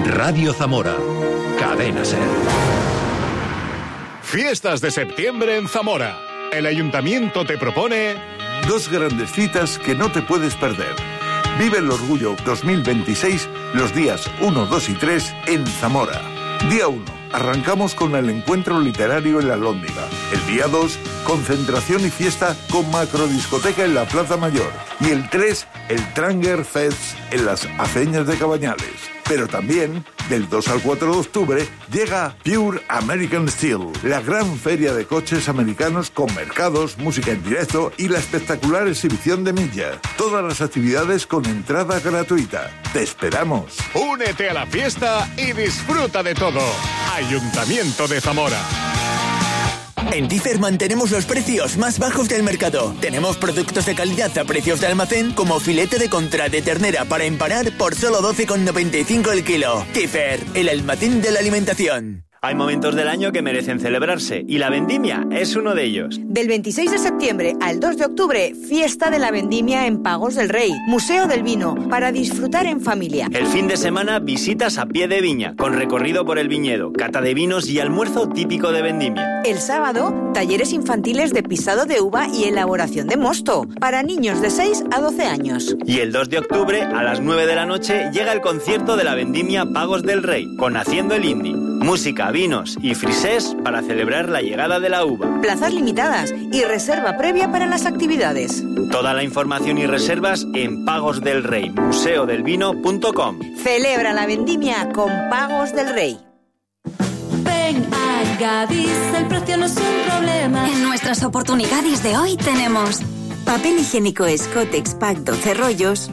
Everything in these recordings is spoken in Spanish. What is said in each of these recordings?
Radio Zamora. Cadena SER. Fiestas de septiembre en Zamora. El Ayuntamiento te propone 2 grandes citas que no te puedes perder. Vive el Orgullo 2026 los días 1, 2 y 3 en Zamora. Día 1. Arrancamos con el encuentro literario en la Alhóndiga. El día 2, concentración y fiesta con macrodiscoteca en la Plaza Mayor. Y el 3, el Tranger Fest en las Aceñas de Cabañales. Pero también, del 2 al 4 de octubre, llega Pure American Steel, la gran feria de coches americanos con mercados, música en directo y la espectacular exhibición de milla. Todas las actividades con entrada gratuita. ¡Te esperamos! Únete a la fiesta y disfruta de todo. Ayuntamiento de Zamora. En Differ mantenemos los precios más bajos del mercado. Tenemos productos de calidad a precios de almacén, como filete de contra de ternera para empanar por solo 12,95 el kilo. Differ, el almacén de la alimentación. Hay momentos del año que merecen celebrarse y la vendimia es uno de ellos. Del 26 de septiembre al 2 de octubre, fiesta de la vendimia en Pagos del Rey, Museo del Vino, para disfrutar en familia. El fin de semana, visitas a pie de viña, con recorrido por el viñedo, cata de vinos y almuerzo típico de vendimia. El sábado, talleres infantiles de pisado de uva y elaboración de mosto, para niños de 6 a 12 años. Y el 2 de octubre, a las 9 de la noche, llega el concierto de la vendimia Pagos del Rey, con Haciendo el Indie. Música, vinos y frisés para celebrar la llegada de la uva. Plazas limitadas y reserva previa para las actividades. Toda la información y reservas en pagosdelrey.museodelvino.com. Celebra la vendimia con Pagos del Rey. Ven a Gadis, el precio no es un problema. En nuestras oportunidades de hoy tenemos papel higiénico Scottex Pack 12 rollos,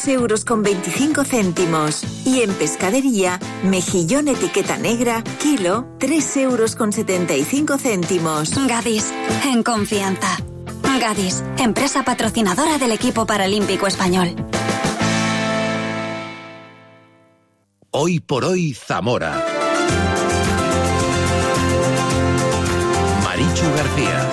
2,25 €. Y en pescadería, mejillón etiqueta negra, kilo, 3,75 €. Gadis, en confianza. Gadis, empresa patrocinadora del equipo paralímpico español. Hoy por hoy, Zamora. Marichu García.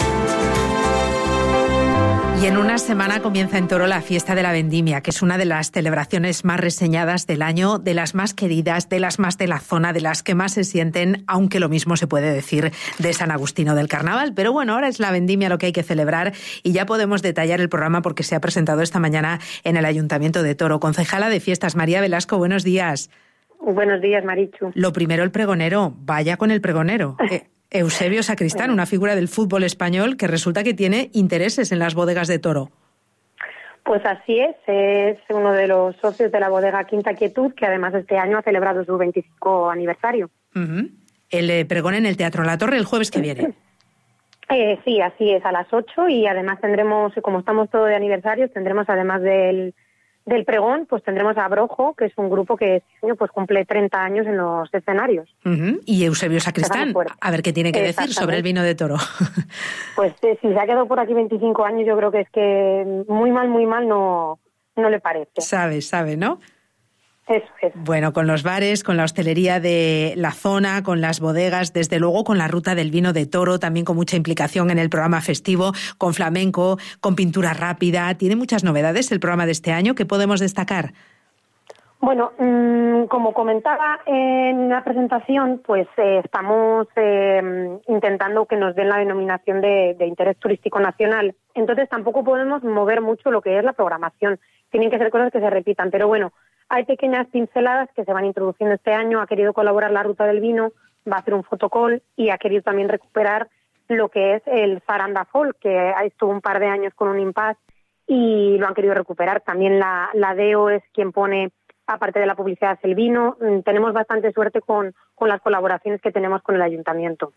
Y en una semana comienza en Toro la fiesta de la vendimia, que es una de las celebraciones más reseñadas del año, de las más queridas, de las más de la zona, de las que más se sienten, aunque lo mismo se puede decir de San Agustino del Carnaval. Pero bueno, ahora es la vendimia lo que hay que celebrar y ya podemos detallar el programa porque se ha presentado esta mañana en el Ayuntamiento de Toro. Concejala de Fiestas, María Velasco, buenos días. Buenos días, Marichu. Lo primero, el pregonero. Vaya con el pregonero. Eusebio Sacristán, una figura del fútbol español que resulta que tiene intereses en las bodegas de Toro. Pues así es uno de los socios de la bodega Quinta Quietud, que además este año ha celebrado su 25 aniversario. Uh-huh. El pregón en el Teatro La Torre el jueves que viene. Sí, así es, a las 8, y además tendremos, como estamos todo de aniversarios, tendremos además del pregón, pues tendremos a Brojo, que es un grupo que este año pues cumple 30 años en los escenarios. Uh-huh. Y Eusebio Sacristán, a ver qué tiene que decir sobre el vino de Toro. Pues si se ha quedado por aquí 25 años, yo creo que es que muy mal no le parece. Sabe, ¿no? Eso es. Bueno, con los bares, con la hostelería de la zona, con las bodegas, desde luego con la ruta del vino de Toro, también con mucha implicación en el programa festivo, con flamenco, con pintura rápida. Tiene muchas novedades el programa de este año. ¿Qué podemos destacar? Bueno, como comentaba en la presentación, pues estamos intentando que nos den la denominación de interés turístico nacional. Entonces tampoco podemos mover mucho lo que es la programación. Tienen que ser cosas que se repitan, pero bueno, hay pequeñas pinceladas que se van introduciendo este año. Ha querido colaborar la Ruta del Vino, va a hacer un fotocall y ha querido también recuperar lo que es el Zaranda Folk, que estuvo un par de años con un impasse y lo han querido recuperar. También la DEO es quien pone, aparte de la publicidad, el vino. Tenemos bastante suerte con las colaboraciones que tenemos con el Ayuntamiento.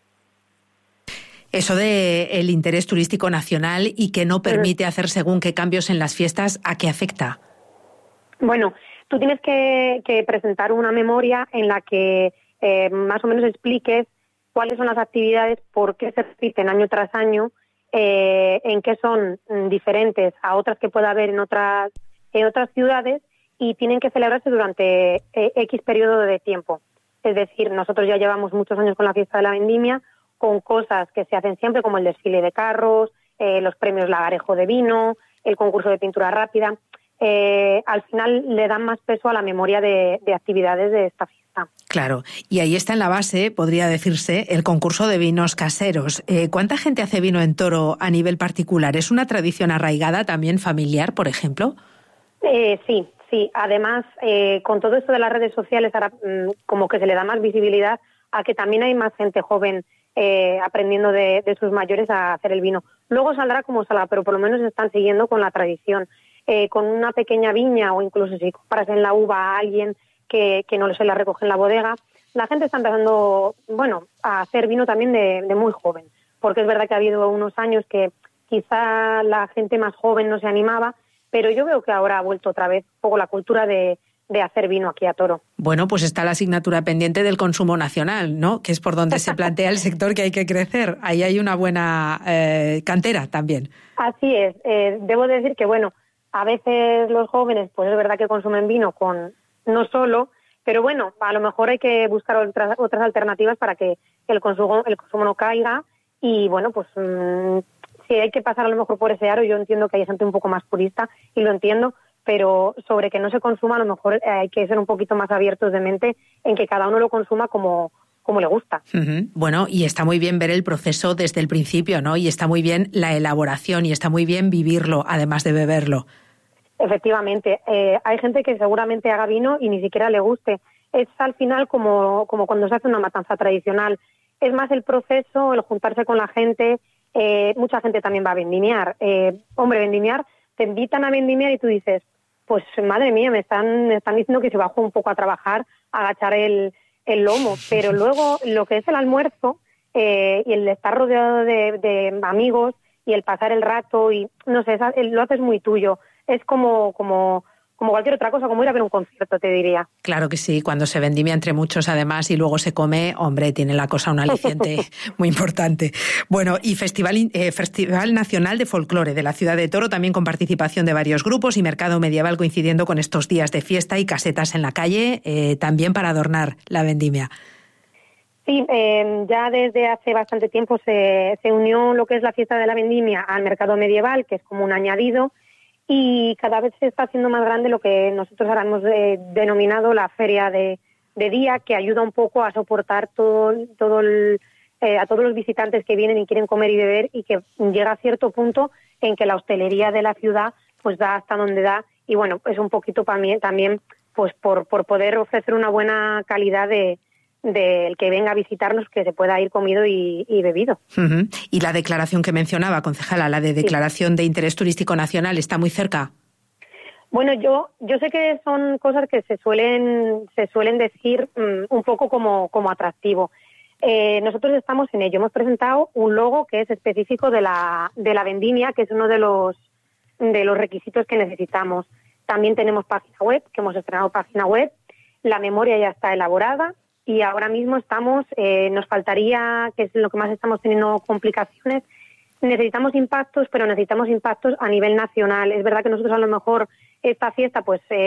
Eso de el interés turístico nacional y que no permite hacer según qué cambios en las fiestas, ¿a qué afecta? Bueno, tú tienes que presentar una memoria en la que más o menos expliques cuáles son las actividades, por qué se repiten año tras año, en qué son diferentes a otras que pueda haber en otras ciudades, y tienen que celebrarse durante X periodo de tiempo. Es decir, nosotros ya llevamos muchos años con la fiesta de la vendimia, con cosas que se hacen siempre, como el desfile de carros, los premios Lagarejo de vino, el concurso de pintura rápida. al final le dan más peso a la memoria de actividades de esta fiesta. Claro, y ahí está en la base, podría decirse, el concurso de vinos caseros. ¿Cuánta gente hace vino en Toro a nivel particular? ¿Es una tradición arraigada también familiar, por ejemplo? Sí. Además, con todo esto de las redes sociales, ahora como que se le da más visibilidad a que también hay más gente joven aprendiendo de sus mayores a hacer el vino. Luego saldrá como salga, pero por lo menos están siguiendo con la tradición. Con una pequeña viña o incluso si compras en la uva a alguien que no se la recoge en la bodega, la gente está empezando, a hacer vino también de muy joven, porque es verdad que ha habido unos años que quizá la gente más joven no se animaba, pero yo veo que ahora ha vuelto otra vez un poco la cultura de hacer vino aquí a Toro. Bueno, pues está la asignatura pendiente del consumo nacional, ¿no? Que es por donde se plantea el sector que hay que crecer. Ahí hay una buena cantera también. Así es. Debo decir que, a veces los jóvenes, pues es verdad que consumen vino no solo, pero a lo mejor hay que buscar otras alternativas para que el consumo no caiga y, si hay que pasar a lo mejor por ese aro, yo entiendo que hay gente un poco más purista y lo entiendo, pero sobre que no se consuma a lo mejor hay que ser un poquito más abiertos de mente en que cada uno lo consuma como le gusta. Uh-huh. Bueno, y está muy bien ver el proceso desde el principio, ¿no? Y está muy bien la elaboración y está muy bien vivirlo, además de beberlo. Efectivamente. Hay gente que seguramente haga vino y ni siquiera le guste. Es al final como cuando se hace una matanza tradicional. Es más el proceso, el juntarse con la gente. Mucha gente también va a vendimiar. Vendimiar, te invitan a vendimiar y tú dices, pues madre mía, me están diciendo que si bajo un poco a trabajar, a agachar el lomo. Pero luego lo que es el almuerzo y el estar rodeado de amigos y el pasar el rato y no sé, lo haces muy tuyo. Es como cualquier otra cosa, como ir a ver un concierto, te diría. Claro que sí, cuando se vendimia entre muchos además y luego se come, hombre, tiene la cosa un aliciente muy importante. Bueno, y Festival Nacional de Folclore de la ciudad de Toro, también con participación de varios grupos y mercado medieval coincidiendo con estos días de fiesta y casetas en la calle, también para adornar la vendimia. Sí, ya desde hace bastante tiempo se unió lo que es la fiesta de la vendimia al mercado medieval, que es como un añadido, y cada vez se está haciendo más grande lo que nosotros ahora hemos denominado la feria de día, que ayuda un poco a soportar a todos los visitantes que vienen y quieren comer y beber, y que llega a cierto punto en que la hostelería de la ciudad pues da hasta donde da, y es un poquito para mí también pues por poder ofrecer una buena calidad del que venga a visitarnos, que se pueda ir comido y bebido. Uh-huh. Y la declaración que mencionaba, concejala, la de declaración de interés turístico nacional, ¿está muy cerca? Bueno, yo sé que son cosas que se suelen decir un poco como atractivo. Nosotros estamos en ello. Hemos presentado un logo que es específico de la vendimia, que es uno de los requisitos que necesitamos. También tenemos página web, que hemos estrenado página web. La memoria ya está elaborada. Y ahora mismo nos faltaría, que es lo que más estamos teniendo complicaciones, necesitamos impactos, pero necesitamos impactos a nivel nacional. Es verdad que nosotros a lo mejor esta fiesta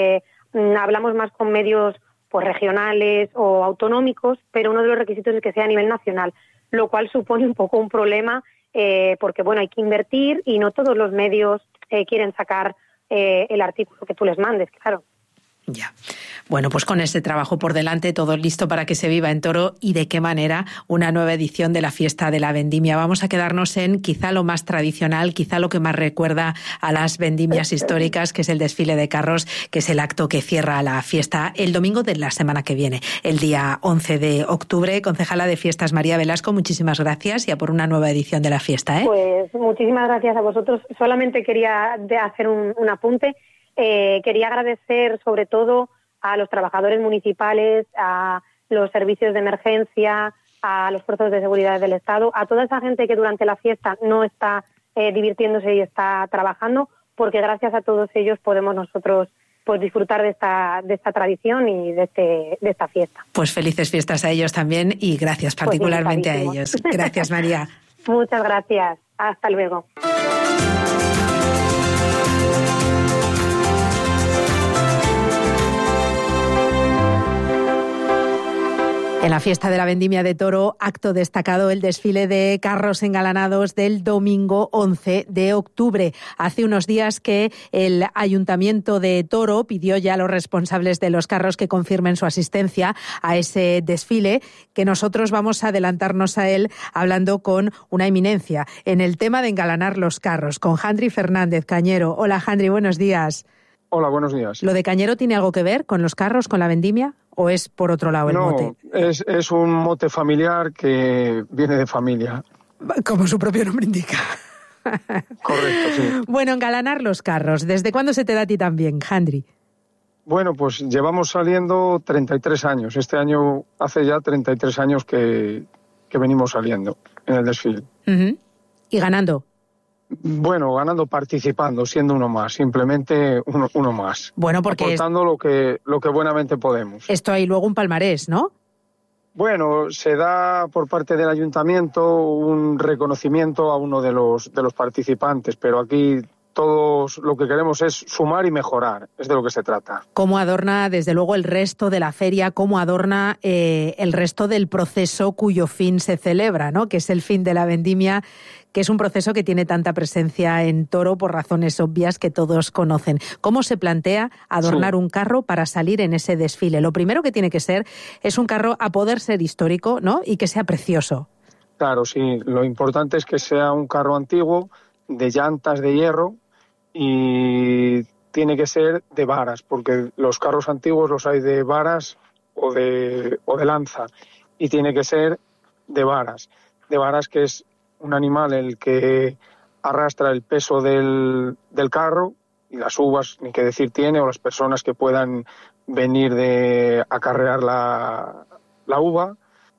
hablamos más con medios regionales o autonómicos, pero uno de los requisitos es que sea a nivel nacional, lo cual supone un poco un problema porque hay que invertir y no todos los medios quieren sacar el artículo que tú les mandes, claro. Ya. Bueno, pues con este trabajo por delante, todo listo para que se viva en Toro y de qué manera una nueva edición de la fiesta de la vendimia. Vamos a quedarnos en quizá lo más tradicional, quizá lo que más recuerda a las vendimias históricas, que es el desfile de carros, que es el acto que cierra la fiesta el domingo de la semana que viene, el día 11 de octubre. Concejala de Fiestas María Velasco, muchísimas gracias y a por una nueva edición de la fiesta. Pues muchísimas gracias a vosotros. Solamente quería hacer un apunte. Quería agradecer sobre todo a los trabajadores municipales, a los servicios de emergencia, a los fuerzas de seguridad del Estado, a toda esa gente que durante la fiesta no está divirtiéndose y está trabajando, porque gracias a todos ellos podemos nosotros disfrutar de esta tradición y de esta fiesta. Pues felices fiestas a ellos también y gracias particularmente a ellos. Gracias, María. Muchas gracias. Hasta luego. En la fiesta de la Vendimia de Toro, acto destacado el desfile de carros engalanados del domingo 11 de octubre. Hace unos días que el Ayuntamiento de Toro pidió ya a los responsables de los carros que confirmen su asistencia a ese desfile, que nosotros vamos a adelantarnos a él hablando con una eminencia en el tema de engalanar los carros, con Jandri Fernández, cañero. Hola Jandri, buenos días. Hola, buenos días. ¿Lo de cañero tiene algo que ver con los carros, con la vendimia? ¿O es por otro lado el mote? No, es un mote familiar que viene de familia. Como su propio nombre indica. Correcto, sí. Bueno, engalanar los carros. ¿Desde cuándo se te da a ti también, Jandri? Bueno, pues llevamos saliendo 33 años. Este año hace ya 33 años que venimos saliendo en el desfile. Uh-huh. ¿Y ganando? Bueno, ganando, participando, siendo uno más, simplemente uno más. Bueno, porque aportando lo que buenamente podemos. Esto hay luego un palmarés, ¿no? Bueno, se da por parte del ayuntamiento un reconocimiento a uno de los participantes, pero aquí todos lo que queremos es sumar y mejorar, es de lo que se trata. ¿Cómo adorna, desde luego, el resto de la feria, cómo adorna el resto del proceso cuyo fin se celebra, ¿no? Que es el fin de la vendimia, que es un proceso que tiene tanta presencia en Toro por razones obvias que todos conocen. ¿Cómo se plantea adornar un carro para salir en ese desfile? Lo primero que tiene que ser es un carro a poder ser histórico, ¿no? Y que sea precioso. Claro, sí. Lo importante es que sea un carro antiguo, de llantas de hierro, y tiene que ser de varas, porque los carros antiguos los hay de varas o de lanza, y tiene que ser de varas que es un animal el que arrastra el peso del carro, y las uvas, ni qué decir tiene, o las personas que puedan venir de acarrear la uva,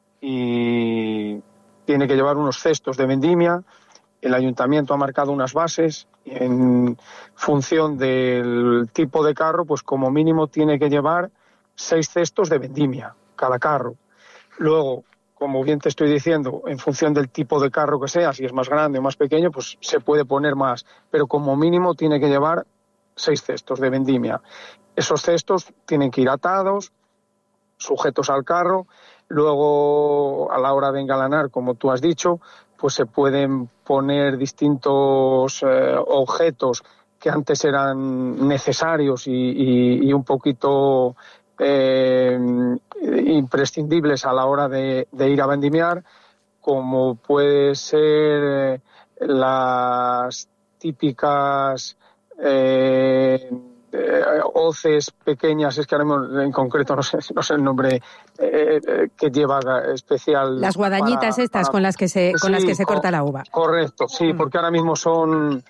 y tiene que llevar unos cestos de vendimia. El ayuntamiento ha marcado unas bases y en función del tipo de carro, pues como mínimo tiene que llevar 6 cestos de vendimia cada carro. Luego, como bien te estoy diciendo, en función del tipo de carro que sea, si es más grande o más pequeño, pues se puede poner más, pero como mínimo tiene que llevar 6 cestos de vendimia. Esos cestos tienen que ir atados, sujetos al carro. Luego, a la hora de engalanar, como tú has dicho, pues se pueden poner distintos objetos que antes eran necesarios y un poquito imprescindibles a la hora de ir a vendimiar, como puede ser las típicas hoces pequeñas, es que ahora mismo en concreto no sé el nombre que lleva especial. Las guadañitas estas con las que se corta la uva. Correcto, sí, porque ahora mismo son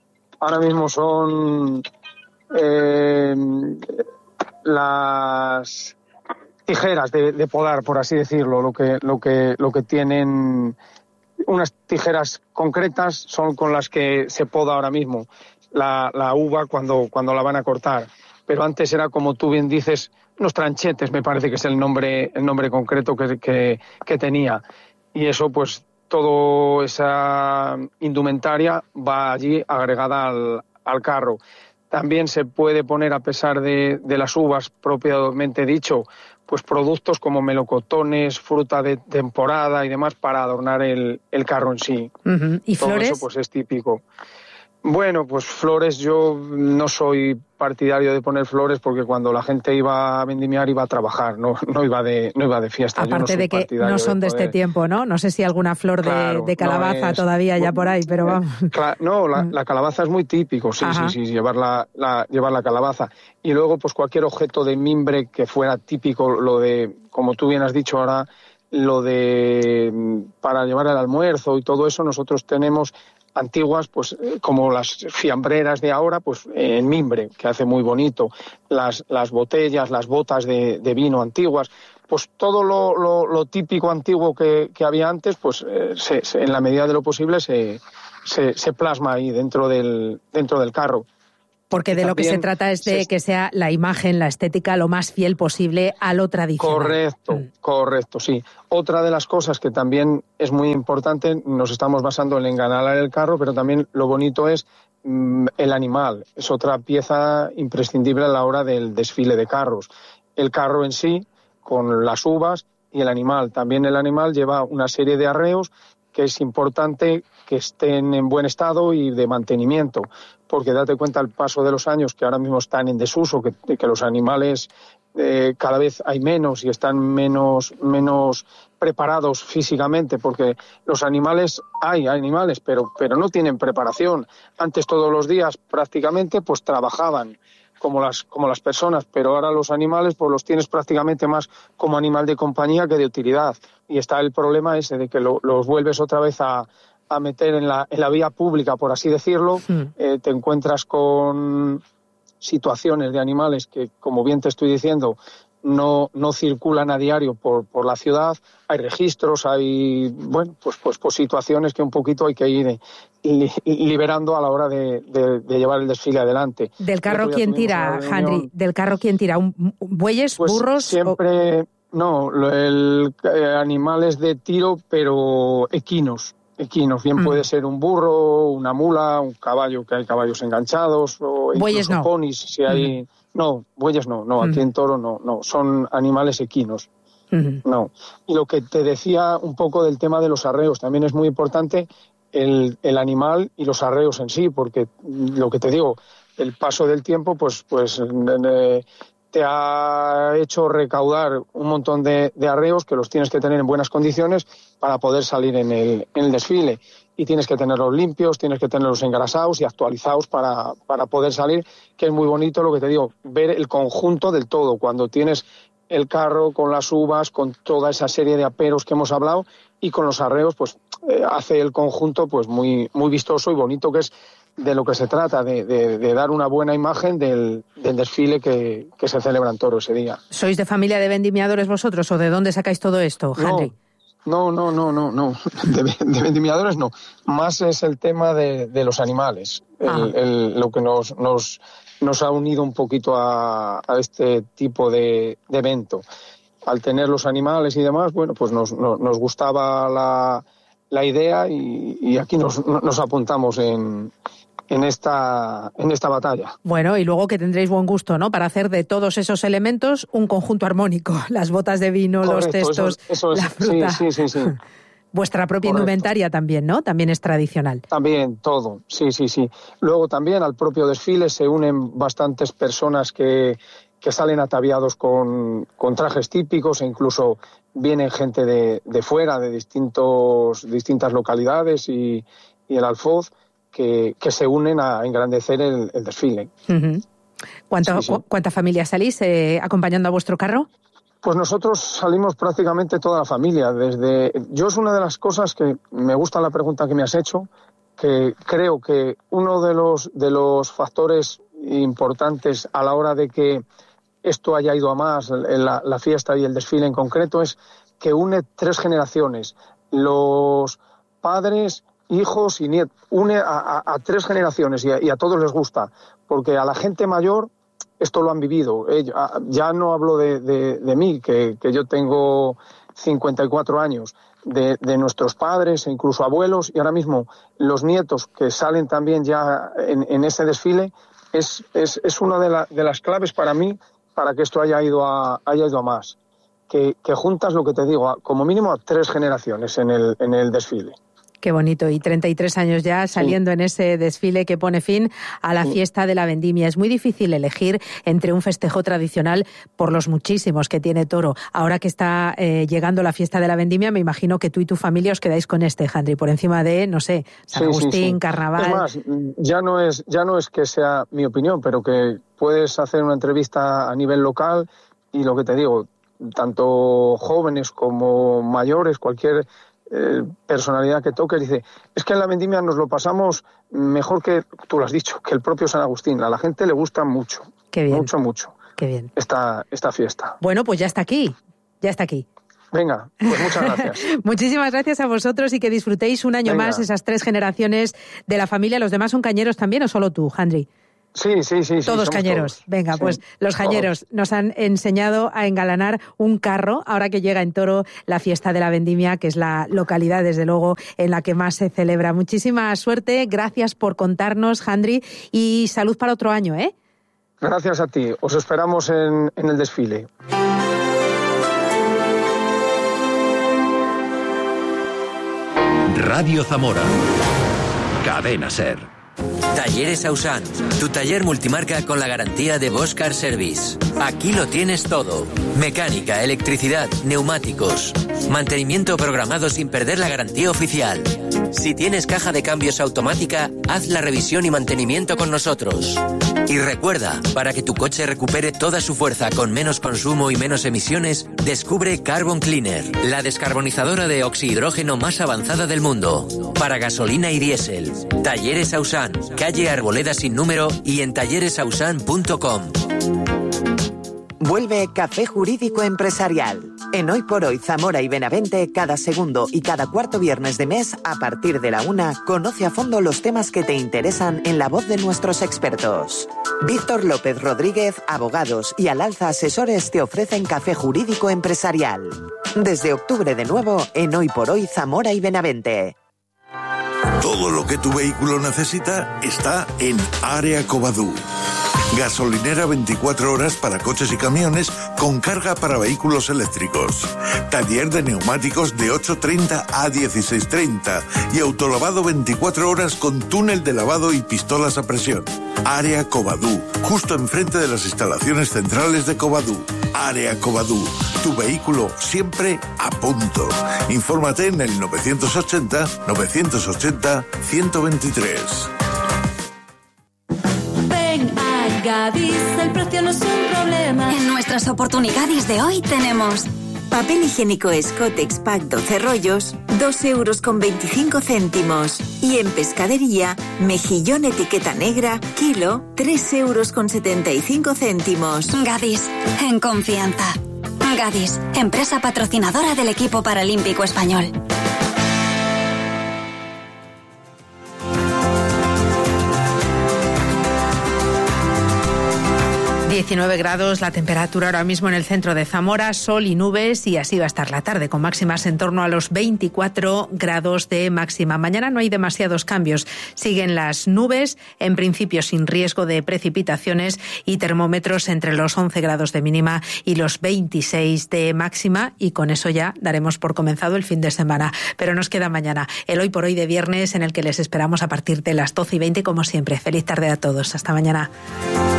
las tijeras de podar, por así decirlo, lo que tienen unas tijeras concretas son con las que se poda ahora mismo la uva cuando la van a cortar. Pero antes era, como tú bien dices, unos tranchetes, me parece que es el nombre concreto que tenía. Y eso, pues, toda esa indumentaria va allí agregada al carro. También se puede poner, a pesar de las uvas propiamente dicho, pues productos como melocotones, fruta de temporada y demás para adornar el carro en sí. Uh-huh. ¿Y todo flores? Eso pues es típico. Bueno, pues flores, yo no soy partidario de poner flores porque cuando la gente iba a vendimiar iba a trabajar, no iba de fiesta. Aparte yo no soy de que no son de este tiempo, ¿no? No sé si alguna flor de calabaza no todavía ya por ahí, pero vamos. No, la calabaza es muy típico, sí, llevar la calabaza. Y luego, pues cualquier objeto de mimbre que fuera típico, lo de, como tú bien has dicho ahora, lo de para llevar el almuerzo y todo eso, nosotros tenemos antiguas, pues como las fiambreras de ahora, pues en mimbre, que hace muy bonito, las botellas, las botas de vino antiguas, pues todo lo típico antiguo que había antes, pues en la medida de lo posible se plasma ahí dentro del carro. Porque de lo que se trata es de que sea la imagen, la estética, lo más fiel posible a lo tradicional. Correcto, sí. Otra de las cosas que también es muy importante, nos estamos basando en engalanar el carro, pero también lo bonito es el animal. Es otra pieza imprescindible a la hora del desfile de carros. El carro en sí, con las uvas, y el animal. También el animal lleva una serie de arreos que es importante que estén en buen estado y de mantenimiento, porque date cuenta al paso de los años que ahora mismo están en desuso, que los animales cada vez hay menos y están menos preparados físicamente, porque los animales, hay animales, pero no tienen preparación. Antes todos los días prácticamente pues trabajaban como las personas, pero ahora los animales pues los tienes prácticamente más como animal de compañía que de utilidad. Y está el problema ese de que los vuelves otra vez a meter en la vía pública, por así decirlo. Te encuentras con situaciones de animales que, como bien te estoy diciendo, no circulan a diario por la ciudad. Hay registros, hay pues situaciones que un poquito hay que ir liberando a la hora de llevar el desfile adelante. ¿Del carro quién tira, Handry? ¿Del carro quién tira? ¿Bueyes, pues burros? Siempre, no, animales de tiro, pero equinos. Bien puede ser un burro, una mula, un caballo, que hay caballos enganchados, o bueyes incluso no. ponis, si hay... No, bueyes no, aquí en toro no, son animales equinos. No. Y lo que te decía un poco del tema de los arreos, también es muy importante el animal y los arreos en sí, porque lo que te digo, el paso del tiempo pues te ha hecho recaudar un montón de arreos que los tienes que tener en buenas condiciones para poder salir en el desfile. Y tienes que tenerlos limpios, tienes que tenerlos engrasados y actualizados para poder salir, que es muy bonito lo que te digo, ver el conjunto del todo, cuando tienes el carro con las uvas, con toda esa serie de aperos que hemos hablado, y con los arreos, pues hace el conjunto pues muy, muy vistoso y bonito, que es de lo que se trata, de dar una buena imagen del desfile que se celebra en Toro ese día. ¿Sois de familia de vendimiadores vosotros o de dónde sacáis todo esto, Handry? No. De vendimiadores no. Más es el tema de los animales. Lo que nos ha unido un poquito a este tipo de evento. Al tener los animales y demás, bueno, pues nos gustaba la idea y aquí nos apuntamos en esta batalla. Bueno, y luego que tendréis buen gusto, ¿no? Para hacer de todos esos elementos un conjunto armónico. Las botas de vino, correcto, los cestos, eso es, la fruta. Sí. Vuestra propia indumentaria también, ¿no? También es tradicional. También, todo, sí. Luego también al propio desfile se unen bastantes personas que salen ataviados con trajes típicos, e incluso vienen gente de fuera, de distintas localidades y el Alfoz, que se unen a engrandecer el desfile. Uh-huh. ¿Cuánta familia salís acompañando a vuestro carro? Pues nosotros salimos prácticamente toda la familia. Yo es una de las cosas que me gusta la pregunta que me has hecho, que creo que uno de los factores importantes a la hora de que esto haya ido a más, la fiesta y el desfile en concreto, es que une 3 generaciones. Los padres, hijos y nietos, une a 3 generaciones y a todos les gusta, porque a la gente mayor esto lo han vivido. Ya no hablo de mí, que yo tengo 54 años, de nuestros padres e incluso abuelos, y ahora mismo los nietos que salen también ya en ese desfile, es una de las claves para mí, para que esto haya ido a más. Que juntas, lo que te digo, como mínimo a 3 generaciones en el desfile. Qué bonito, y 33 años ya saliendo en ese desfile que pone fin a la fiesta de la vendimia. Es muy difícil elegir entre un festejo tradicional por los muchísimos que tiene Toro. Ahora que está llegando la fiesta de la vendimia, me imagino que tú y tu familia os quedáis con Handry, por encima de, no sé, San Agustín, Carnaval. Es más, ya no es que sea mi opinión, pero que puedes hacer una entrevista a nivel local y lo que te digo, tanto jóvenes como mayores, cualquier personalidad que toque, dice, es que en la vendimia nos lo pasamos mejor que, tú lo has dicho, que el propio San Agustín. A la gente le gusta mucho. Qué bien. Mucho. Qué bien. Esta fiesta. Bueno, pues ya está aquí. Venga, pues muchas gracias. Muchísimas gracias a vosotros y que disfrutéis un año más esas 3 generaciones de la familia. ¿Los demás son cañeros también o solo tú, Handry? Sí. Todos cañeros. Todos. Venga, sí, pues los cañeros nos han enseñado a engalanar un carro ahora que llega en Toro la fiesta de la vendimia, que es la localidad, desde luego, en la que más se celebra. Muchísima suerte, gracias por contarnos, Handry, y salud para otro año, ¿eh? Gracias a ti. Os esperamos en el desfile. Radio Zamora. Cadena Ser. Talleres Ausan, tu taller multimarca con la garantía de Bosch Car Service. Aquí lo tienes todo. Mecánica, electricidad, neumáticos. Mantenimiento programado sin perder la garantía oficial. Si tienes caja de cambios automática, haz la revisión y mantenimiento con nosotros. Y recuerda, para que tu coche recupere toda su fuerza con menos consumo y menos emisiones, descubre Carbon Cleaner, la descarbonizadora de oxihidrógeno más avanzada del mundo. Para gasolina y diésel. Talleres Ausan, calle Arboleda sin número y en talleresausan.com. Vuelve Café Jurídico Empresarial. En Hoy por Hoy Zamora y Benavente, cada segundo y cada cuarto viernes de mes, a partir de la 1, conoce a fondo los temas que te interesan en la voz de nuestros expertos. Víctor López Rodríguez, abogados y Al Alza Asesores te ofrecen Café Jurídico Empresarial. Desde octubre de nuevo, en Hoy por Hoy Zamora y Benavente. Todo lo que tu vehículo necesita está en Área Covadú. Gasolinera 24 horas para coches y camiones con carga para vehículos eléctricos. Taller de neumáticos de 8:30 a 16:30 y autolavado 24 horas con túnel de lavado y pistolas a presión. Área Covadú, justo enfrente de las instalaciones centrales de Covadú. Área Covadú, tu vehículo siempre a punto. Infórmate en el 980-980-123. Gadis, el precio no es un problema. En nuestras oportunidades de hoy tenemos papel higiénico Scottex Pack 12 rollos, 2,25 €. Y en pescadería, mejillón etiqueta negra, kilo, 3,75 €. Gadis, en confianza. Gadis, empresa patrocinadora del equipo paralímpico español. 19 grados la temperatura ahora mismo en el centro de Zamora, sol y nubes, y así va a estar la tarde, con máximas en torno a los 24 grados de máxima. Mañana no hay demasiados cambios, siguen las nubes, en principio sin riesgo de precipitaciones, y termómetros entre los 11 grados de mínima y los 26 de máxima, y con eso ya daremos por comenzado el fin de semana. Pero nos queda mañana, el Hoy por Hoy de viernes, en el que les esperamos a partir de las 12:20, como siempre. Feliz tarde a todos, hasta mañana.